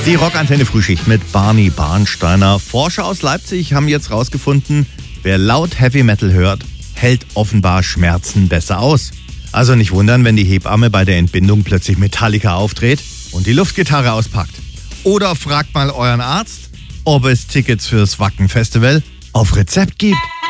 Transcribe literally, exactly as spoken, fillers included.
Die Rockantenne-Frühschicht mit Barney Barnsteiner. Forscher aus Leipzig haben jetzt rausgefunden, wer laut Heavy Metal hört, hält offenbar Schmerzen besser aus. Also nicht wundern, wenn die Hebamme bei der Entbindung plötzlich Metallica aufdreht und die Luftgitarre auspackt. Oder fragt mal euren Arzt, ob es Tickets fürs Wacken Festival auf Rezept gibt.